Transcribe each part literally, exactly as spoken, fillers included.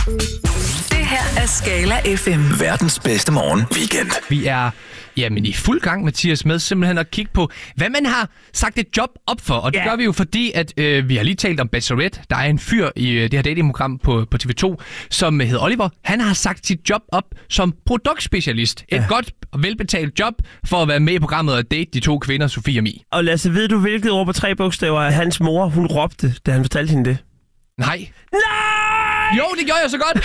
Det her er Skala F M. Verdens bedste morgen weekend. Vi er jamen, i fuld gang, Mathias, med simpelthen at kigge på, hvad man har sagt et job op for. Og det ja. gør vi jo, fordi at, øh, vi har lige talt om Bachelorette. Der er en fyr i øh, det her datingprogram på, på T V to, som hedder Oliver. Han har sagt sit job op som produktspecialist. Et ja. godt og velbetalt job for at være med i programmet og date de to kvinder, Sofie og Mi. Og Lasse, ved du, hvilket ord på tre bogstaver hans mor, hun råbte, da han fortalte hende det? Nej. Nej! Jo, det gjorde jeg så godt.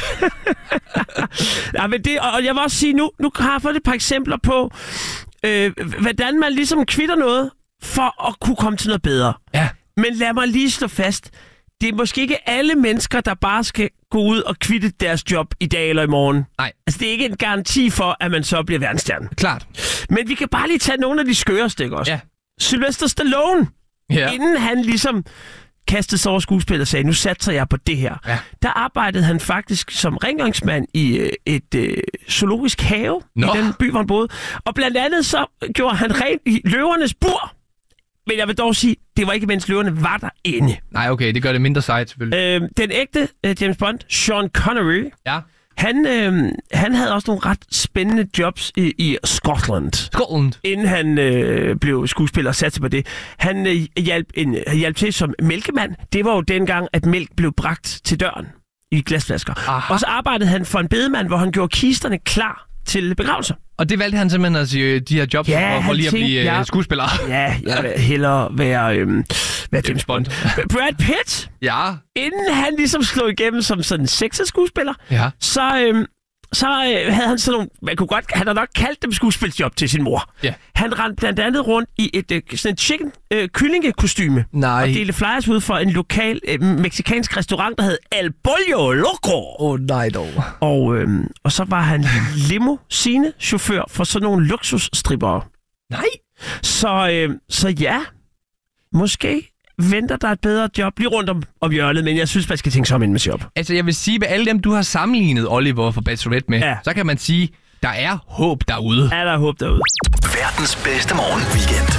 ja, men det, og jeg vil også sige, nu, nu har jeg fået et par eksempler på, øh, hvordan man ligesom kvitter noget, for at kunne komme til noget bedre. Ja. Men lad mig lige slå fast, det er måske ikke alle mennesker, der bare skal gå ud og kvitte deres job i dag eller i morgen. Nej. Altså, det er ikke en garanti for, at man så bliver verdensstjerne. Klart. Men vi kan bare lige tage nogle af de skøreste, ikke også? Ja. Sylvester Stallone, ja. inden han ligesom kastede sig over skuespil og sagde, nu satser jeg på det her. Ja. Der arbejdede han faktisk som rengøringsmand i øh, et øh, zoologisk have Nå. i den by, hvor han boede. Og blandt andet så gjorde han rent i løvernes bur. Men jeg vil dog sige, det var ikke, mens løverne var derinde. Nej, okay, det gør det mindre sejt selvfølgelig. Øh, den ægte øh, James Bond, Sean Connery, ja. han, øh, han havde også nogle ret spændende jobs i, i Scotland. Scotland. Inden han øh, blev skuespiller og satte på det. Han øh, hjalp, en, hjalp til som mælkemand. Det var jo dengang, at mælk blev bragt til døren i glasflasker. Aha. Og så arbejdede han for en bedemand, hvor han gjorde kisterne klar til begravelser. Og det valgte han simpelthen at sige, de her jobs ja, for lige at blive ja, skuespiller. Ja, jeg vil hellere være, øhm, være James Bond. Brad Pitt, ja. inden han ligesom slog igennem som sådan en sexet skuespiller, ja. så, øhm, så øh, havde han sådan nogle, man kunne godt, han har nok kaldt dem skuespiljob til sin mor. Ja. Han rendte blandt andet rundt i et øh, sådan et chicken øh, kyllingekostyme Nej. og delte flyers ud for en lokal øh, mexikansk restaurant, der hed El Pollo Loco. Åh oh, nej dog. Og, øh, og så var han limousine-chauffør for sådan nogle luksusstrippere. Nej. Så, øh, så ja, måske venter der et bedre job lige rundt om, om hjørnet, men jeg synes, man skal tænke sig om inden med job. Altså, jeg vil sige, med alle dem, du har sammenlignet Oliver fra Bachelorette med, ja. så kan man sige, der er håb derude. Er der håb derude? Verdens bedste morgen weekend.